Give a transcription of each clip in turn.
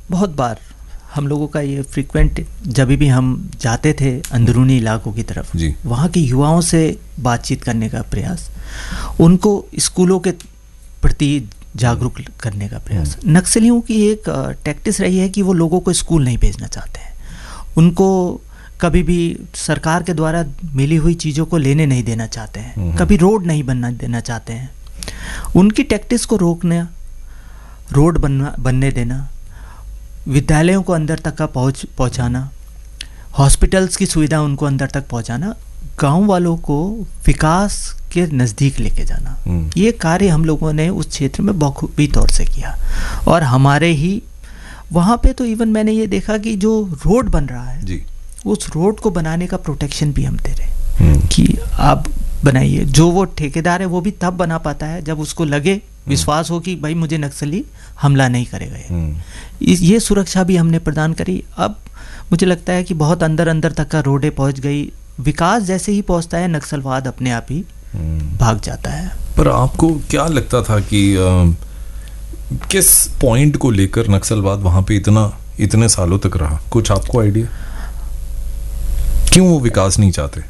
बहुत बार हम लोगों का ये फ्रीक्वेंट, जब भी हम जाते थे अंदरूनी इलाकों की तरफ, वहाँ के युवाओं से बातचीत करने का प्रयास, उनको स्कूलों के प्रति जागरूक करने का प्रयास। नक्सलियों की एक टैक्टिस रही है कि वो लोगों को स्कूल नहीं भेजना चाहते हैं, उनको कभी भी सरकार के द्वारा मिली हुई चीज़ों को लेने नहीं देना चाहते हैं, कभी रोड नहीं बनना देना चाहते हैं। उनकी टैक्टिस को रोकना, रोड बनने देना, विद्यालयों को अंदर तक का पहुंचाना, हॉस्पिटल्स की सुविधा उनको अंदर तक पहुंचाना, गांव वालों को विकास के नज़दीक लेके जाना, ये कार्य हम लोगों ने उस क्षेत्र में बखूबी तौर से किया। और हमारे ही वहाँ पे तो इवन मैंने ये देखा कि जो रोड बन रहा है जी, उस रोड को बनाने का प्रोटेक्शन भी हम दे रहे हैं कि आप बनाइए। जो वो ठेकेदार है वो भी तब बना पाता है जब उसको लगे, विश्वास हो कि भाई मुझे नक्सली हमला नहीं करेगा। ये सुरक्षा भी हमने प्रदान करी। अब मुझे लगता है कि बहुत अंदर अंदर तक का रोडें पहुंच गई। विकास जैसे ही पहुंचता है, नक्सलवाद अपने आप ही भाग जाता है। पर आपको क्या लगता था कि किस पॉइंट को लेकर नक्सलवाद वहां पे इतने सालों तक रहा? कुछ आपको आइडिया, क्यों वो विकास नहीं चाहते?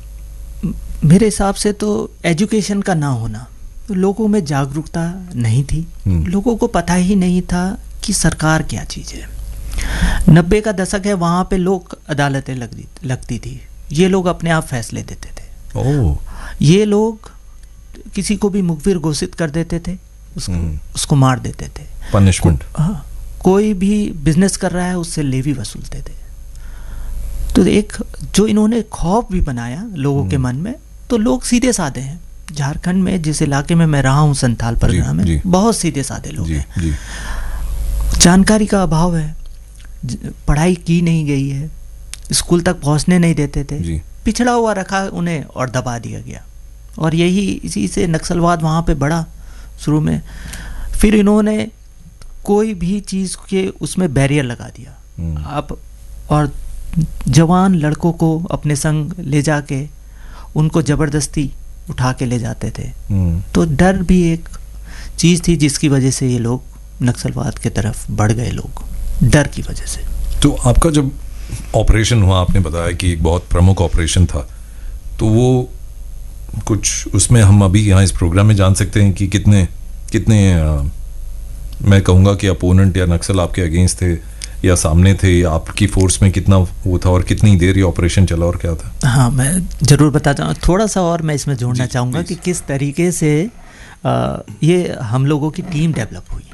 मेरे हिसाब से तो एजुकेशन का ना होना, लोगों में जागरूकता नहीं थी, लोगों को पता ही नहीं था कि सरकार क्या चीज़ है। 90 का दशक है, वहाँ पे लोक अदालतें लगती थी, ये लोग अपने आप फैसले देते थे। ये लोग किसी को भी मुखबिर घोषित कर देते थे, उसको मार देते थे, पनिशमेंट। हाँ, कोई भी बिजनेस कर रहा है उससे लेवी वसूलते थे। तो एक जो इन्होंने खौफ भी बनाया लोगों के मन में, तो लोग सीधे साधे हैं। झारखंड में जिस इलाके में मैं रहा हूँ, संथाल परगना में, बहुत सीधे साधे लोग हैं। जानकारी का अभाव है, पढ़ाई की नहीं गई है, स्कूल तक पहुँचने नहीं देते थे, पिछड़ा हुआ रखा उन्हें और दबा दिया गया। और इसी से नक्सलवाद वहाँ पे बढ़ा शुरू में। फिर इन्होंने कोई भी चीज़ के उसमें बैरियर लगा दिया। अब और जवान लड़कों को अपने संग ले जाके उनको ज़बरदस्ती उठा के ले जाते थे। तो डर भी एक चीज़ थी जिसकी वजह से ये लोग नक्सलवाद की तरफ बढ़ गए, लोग डर की वजह से। तो आपका जब ऑपरेशन हुआ, आपने बताया कि एक बहुत प्रमुख ऑपरेशन था, तो वो कुछ उसमें हम अभी यहाँ इस प्रोग्राम में जान सकते हैं कि कितने मैं कहूँगा कि अपोनेंट या नक्सल आपके अगेंस्ट थे या सामने थे, या आपकी फोर्स में कितना वो था और कितनी देर ये ऑपरेशन चला और क्या था? हाँ, मैं ज़रूर बताता हूँ। थोड़ा सा और मैं इसमें जोड़ना चाहूँगा कि किस तरीके से ये हम लोगों की टीम डेवलप हुई।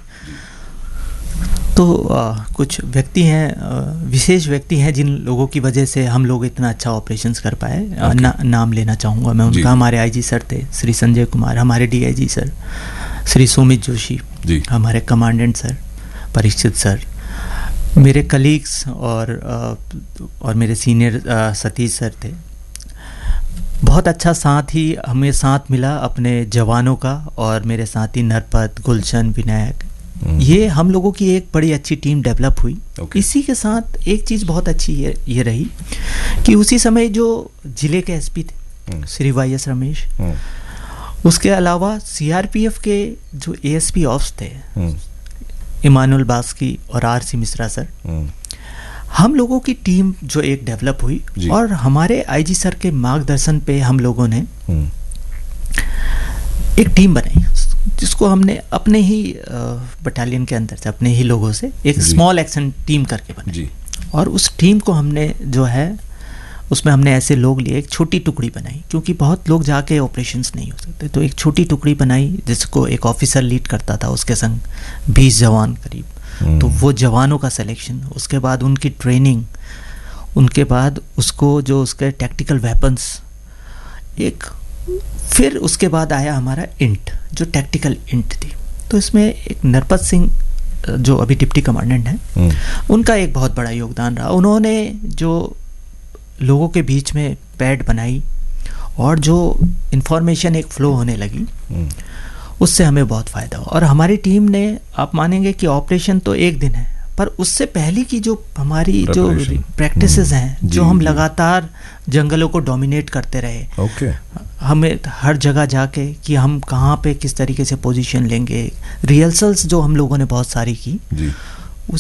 तो कुछ व्यक्ति हैं, विशेष व्यक्ति हैं जिन लोगों की वजह से हम लोग इतना अच्छा ऑपरेशंस कर पाए। नाम लेना चाहूँगा मैं उनका। हमारे आईजी सर थे श्री संजय कुमार, हमारे डीआईजी सर श्री सुमित जोशी, हमारे कमांडेंट सर परीक्षित सर, मेरे कलीग्स और मेरे सीनियर सतीश सर थे। बहुत अच्छा साथ ही हमें साथ मिला अपने जवानों का, और मेरे साथी नरपत, गुलशन, विनायक, ये हम लोगों की एक बड़ी अच्छी टीम डेवलप हुई। इसी के साथ एक चीज़ बहुत अच्छी ये रही कि उसी समय जो जिले के एसपी थे श्री वाई.एस. रमेश, उसके अलावा सीआरपीएफ के जो एएसपी ऑफ्स थे इमानुअल बास्की और आर.सी. मिश्रा सर, हम लोगों की टीम जो एक डेवलप हुई, और हमारे आईजी सर के मार्गदर्शन पे हम लोगों ने एक टीम बनाई जिसको हमने अपने ही बटालियन के अंदर से, अपने ही लोगों से एक स्मॉल एक्शन टीम करके बनाई। और उस टीम को हमने जो है उसमें हमने ऐसे लोग लिए, एक छोटी टुकड़ी बनाई, क्योंकि बहुत लोग जाके ऑपरेशंस नहीं हो सकते, तो एक छोटी टुकड़ी बनाई जिसको एक ऑफिसर लीड करता था, उसके संग 20 जवान करीब। तो वो जवानों का सिलेक्शन, उसके बाद उनकी ट्रेनिंग, उनके बाद उसको जो उसके टैक्टिकल वेपन्स, एक फिर उसके बाद आया हमारा इंट, जो टैक्टिकल इंट थी। तो इसमें एक नरपत सिंह जो अभी डिप्टी कमांडेंट हैं, उनका एक बहुत बड़ा योगदान रहा। उन्होंने जो लोगों के बीच में पैड बनाई और जो इन्फॉर्मेशन एक फ्लो होने लगी, उससे हमें बहुत फ़ायदा हुआ। और हमारी टीम ने, आप मानेंगे कि ऑपरेशन तो एक दिन है, पर उससे पहले की जो हमारी जो प्रैक्टिसेस हैं, जो हम लगातार जंगलों को डोमिनेट करते रहे, हमें हर जगह जाके कि हम कहाँ पे किस तरीके से पोजीशन लेंगे, रिहर्सल्स जो हम लोगों ने बहुत सारी की,